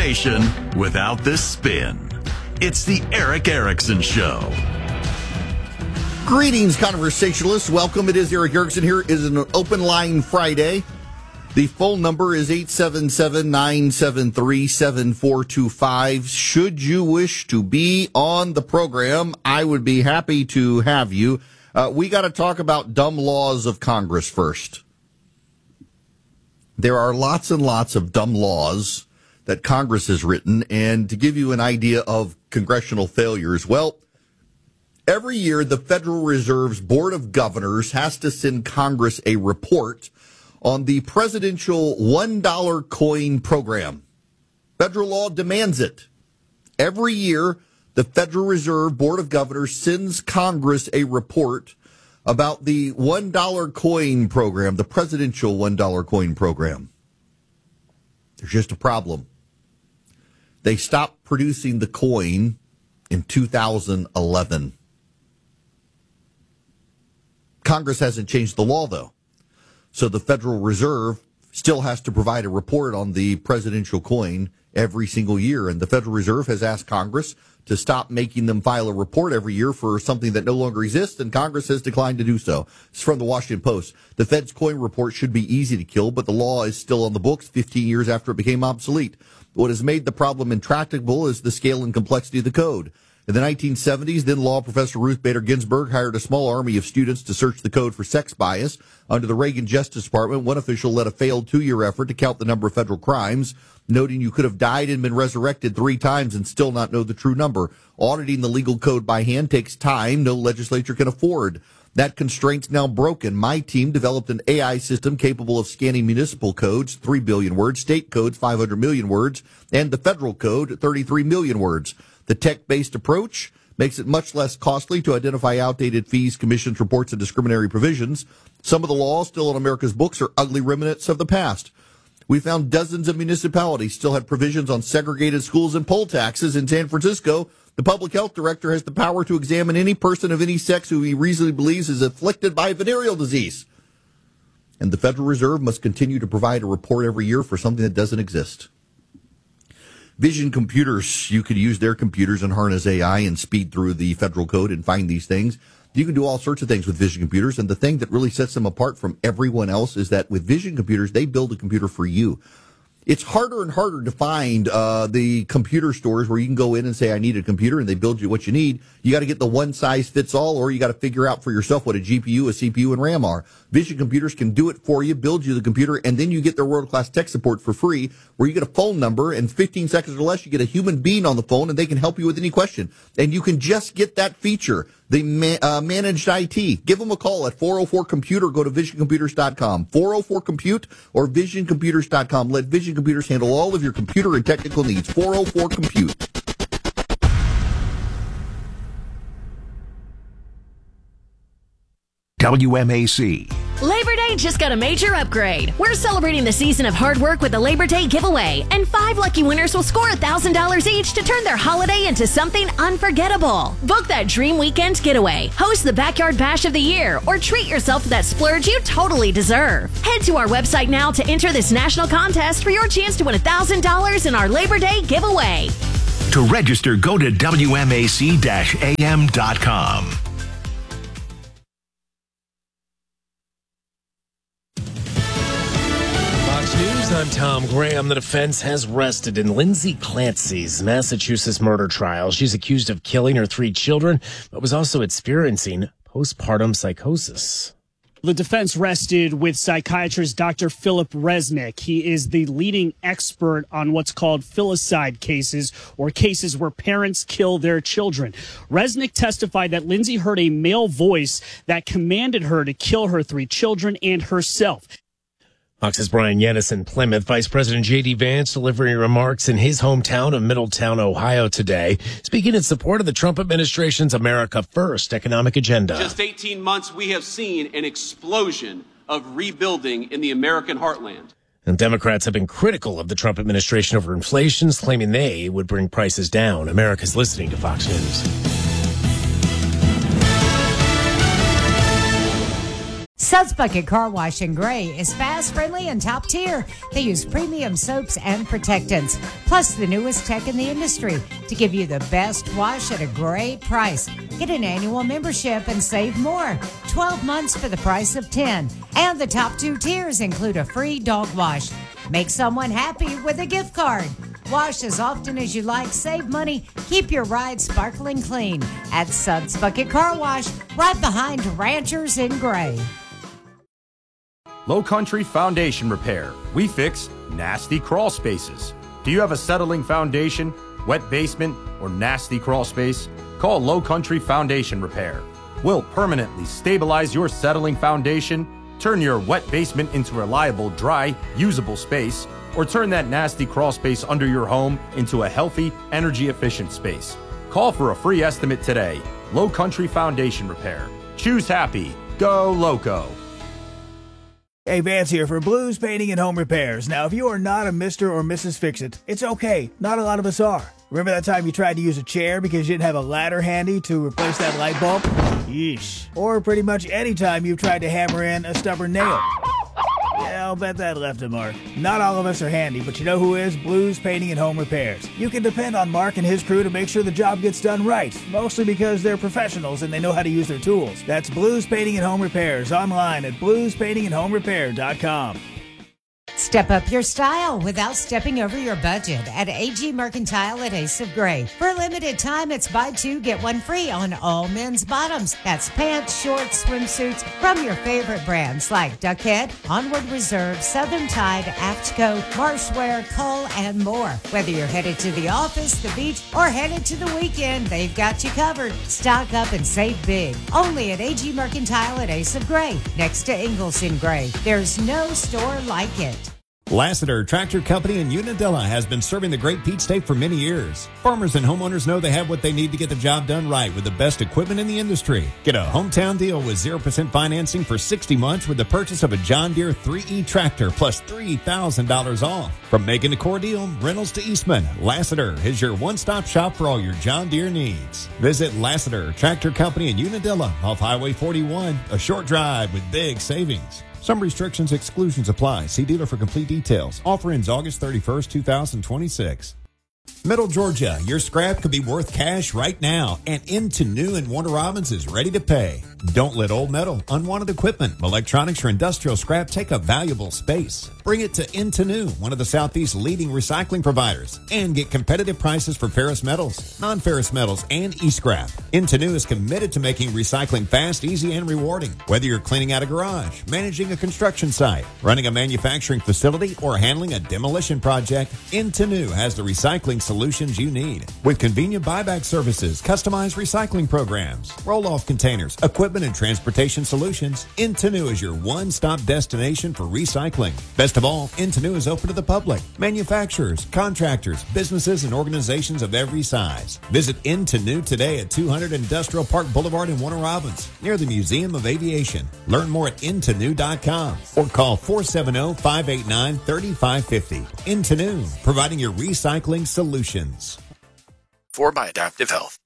information without the spin. It's the Eric Erickson Show. Greetings, conversationalists. Welcome. It is Eric Erickson. Here is an open line Friday. The phone number is 877-973-7425. Should you wish to be on the program, I would be happy to have you. We got to talk about dumb laws of Congress first. There are lots and lots of dumb laws that Congress has written, and to give you an idea of congressional failures, well, every year the Federal Reserve's Board of Governors has to send Congress a report on the presidential $1 coin program. Federal law demands it. Every year, the Federal Reserve Board of Governors sends Congress a report about the $1 coin program, the presidential $1 coin program. There's just a problem. They stopped producing the coin in 2011. Congress hasn't changed the law, though. So the Federal Reserve still has to provide a report on the presidential coin every single year. And the Federal Reserve has asked Congress to stop making them file a report every year for something that no longer exists, and Congress has declined to do so. It's from the Washington Post. The Fed's coin report should be easy to kill, but the law is still on the books 15 years after it became obsolete. What has made the problem intractable is the scale and complexity of the code. In the 1970s, then law professor Ruth Bader Ginsburg hired a small army of students to search the code for sex bias. Under the Reagan Justice Department, one official led a failed 2-year effort to count the number of federal crimes, noting you could have died and been resurrected 3 times and still not know the true number. Auditing the legal code by hand takes time no legislature can afford. That constraint's now broken. My team developed an AI system capable of scanning municipal codes, 3 billion words, state codes, 500 million words, and the federal code, 33 million words. The tech-based approach makes it much less costly to identify outdated fees, commissions, reports, and discriminatory provisions. Some of the laws still in America's books are ugly remnants of the past. We found dozens of municipalities still had provisions on segregated schools and poll taxes. In San Francisco, the public health director has the power to examine any person of any sex who he reasonably believes is afflicted by venereal disease. And the Federal Reserve must continue to provide a report every year for something that doesn't exist. Vision computers, you could use their computers and harness AI and speed through the federal code and find these things. You can do all sorts of things with vision computers, and the thing that really sets them apart from everyone else is that with vision computers, they build a computer for you. It's harder and harder to find the computer stores where you can go in and say, I need a computer, and they build you what you need. You got to get the one-size-fits-all, or you got to figure out for yourself what a GPU, a CPU, and RAM are. Vision computers can do it for you, build you the computer, and then you get their world-class tech support for free, where you get a phone number, and 15 seconds or less, you get a human being on the phone, and they can help you with any question. And you can just get that feature. The managed IT. Give them a call at 404-COMPUTER. Go to visioncomputers.com. 404-COMPUTE or visioncomputers.com. Let Vision Computers handle all of your computer and technical needs. 404-COMPUTE. WMAC. Labor Day just got a major upgrade. We're celebrating the season of hard work with a Labor Day giveaway, and 5 lucky winners will score $1,000 each to turn their holiday into something unforgettable. Book that dream weekend getaway, host the Backyard Bash of the Year, or treat yourself to that splurge you totally deserve. Head to our website now to enter this national contest for your chance to win $1,000 in our Labor Day giveaway. To register, go to WMAC-AM.com. News, I'm Tom Graham. The defense has rested in Lindsay Clancy's Massachusetts murder trial. She's accused of killing her 3 children, but was also experiencing postpartum psychosis. The defense rested with psychiatrist Dr. Philip Resnick. He is the leading expert on what's called filicide cases, or cases where parents kill their children. Resnick testified that Lindsay heard a male voice that commanded her to kill her 3 children and herself. Fox's Brian Yennis in Plymouth. Vice President J.D. Vance delivering remarks in his hometown of Middletown, Ohio today, speaking in support of the Trump administration's America First economic agenda. Just 18 months, we have seen an explosion of rebuilding in the American heartland. And Democrats have been critical of the Trump administration over inflation, claiming they would bring prices down. America's listening to Fox News. Suds Bucket Car Wash in Gray is fast, friendly, and top tier. They use premium soaps and protectants, plus the newest tech in the industry to give you the best wash at a great price. Get an annual membership and save more. 12 months for the price of 10. And the top 2 tiers include a free dog wash. Make someone happy with a gift card. Wash as often as you like, save money, keep your ride sparkling clean at Suds Bucket Car Wash, right behind Ranchers in Gray. Low Country Foundation Repair. We fix nasty crawl spaces. Do you have a settling foundation, wet basement, or nasty crawl space? Call Low Country Foundation Repair. We'll permanently stabilize your settling foundation, turn your wet basement into a reliable, dry, usable space, or turn that nasty crawl space under your home into a healthy, energy-efficient space. Call for a free estimate today. Low Country Foundation Repair. Choose happy. Go Loco. Hey, Vance here for Blues Painting and Home Repairs. Now, if you are not a Mr. or Mrs. Fix-It, it's okay. Not a lot of us are. Remember that time you tried to use a chair because you didn't have a ladder handy to replace that light bulb? Yeesh. Or pretty much any time you've tried to hammer in a stubborn nail. Yeah, I'll bet that left a mark. Not all of us are handy, but you know who is? Blues Painting and Home Repairs. You can depend on Mark and his crew to make sure the job gets done right, mostly because they're professionals and they know how to use their tools. That's Blues Painting and Home Repairs online at bluespaintingandhomerepair.com. Step up your style without stepping over your budget at AG Mercantile at Ace of Gray. For a limited time, it's buy 2, get 1 free on all men's bottoms. That's pants, shorts, swimsuits from your favorite brands like Duckhead, Onward Reserve, Southern Tide, Aftco, Marshwear, Cull, and more. Whether you're headed to the office, the beach, or headed to the weekend, they've got you covered. Stock up and save big. Only at AG Mercantile at Ace of Gray, next to Ingalls in Gray. There's no store like it. Lassiter Tractor Company in Unadilla has been serving the Great Peach State for many years. Farmers and homeowners know they have what they need to get the job done right with the best equipment in the industry. Get a hometown deal with 0% financing for 60 months with the purchase of a John Deere 3E tractor plus $3,000 off. From making the core deal, rentals to Eastman, Lassiter is your one-stop shop for all your John Deere needs. Visit Lassiter Tractor Company in Unadilla off Highway 41, a short drive with big savings. Some restrictions, exclusions apply. See dealer for complete details. Offer ends August 31st, 2026. Middle Georgia, your scrap could be worth cash right now, and Into New in Warner Robins is ready to pay. Don't let old metal, unwanted equipment, electronics, or industrial scrap take up valuable space. Bring it to Into New, one of the Southeast's leading recycling providers, and get competitive prices for ferrous metals, non-ferrous metals, and e-scrap. Into New is committed to making recycling fast, easy, and rewarding. Whether you're cleaning out a garage, managing a construction site, running a manufacturing facility, or handling a demolition project, Into New has the recycling solutions you need. With convenient buyback services, customized recycling programs, roll-off containers, equipment and transportation solutions, Into New is your one-stop destination for recycling. Best of all, Into New is open to the public, manufacturers, contractors, businesses, and organizations of every size. Visit Into New today at 200 Industrial Park Boulevard in Warner Robins, near the Museum of Aviation. Learn more at intonew.com or call 470-589-3550. Into New, providing your recycling solutions. For by Adaptive Health.